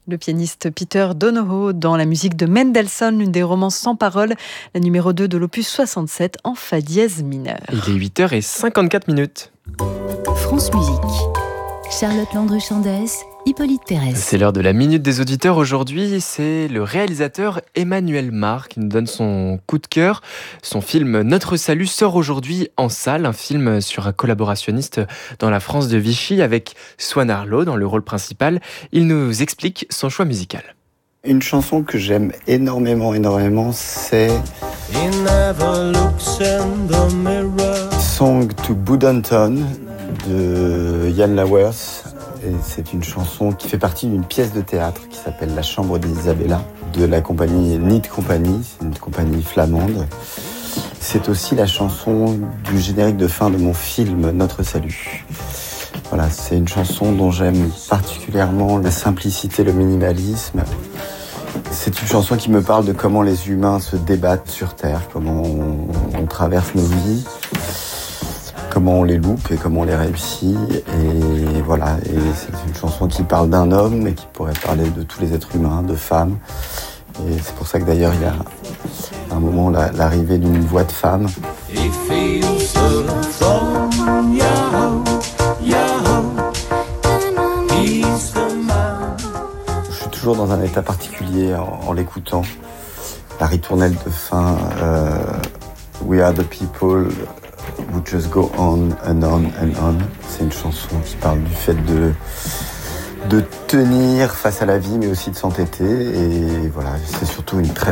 Le pianiste Peter Donohoe dans la musique de Mendelssohn, l'une des romances sans paroles, la numéro 2 de l'opus 67 en fa dièse mineur. Il est 8h54. France Musique. Charlotte Landru-Chandès, Hippolyte Pérez. C'est l'heure de la Minute des Auditeurs. Aujourd'hui, c'est le réalisateur Emmanuel Mar qui nous donne son coup de cœur. Son film Notre Salut sort aujourd'hui en salle, un film sur un collaborationniste dans la France de Vichy avec Swan Arlo dans le rôle principal. Il nous explique son choix musical. Une chanson que j'aime énormément, c'est Song to Budenton de Jan Lauwers. Et c'est une chanson qui fait partie d'une pièce de théâtre qui s'appelle La Chambre d'Isabella de la compagnie Niet Compagnie, c'est une compagnie flamande. C'est aussi la chanson du générique de fin de mon film Notre Salut. Voilà, c'est une chanson dont j'aime particulièrement la simplicité, le minimalisme. C'est une chanson qui me parle de comment les humains se débattent sur Terre, comment on traverse nos vies, comment on les loupe et comment on les réussit. Et voilà, et c'est une chanson qui parle d'un homme, mais qui pourrait parler de tous les êtres humains, de femmes. Et c'est pour ça que d'ailleurs, il y a à un moment l'arrivée d'une voix de femme. Je suis toujours dans un état particulier en l'écoutant. La ritournelle de fin, We are the people who just go on and on and on. C'est une chanson qui parle du fait de tenir face à la vie, mais aussi de s'entêter. Et voilà, c'est surtout une très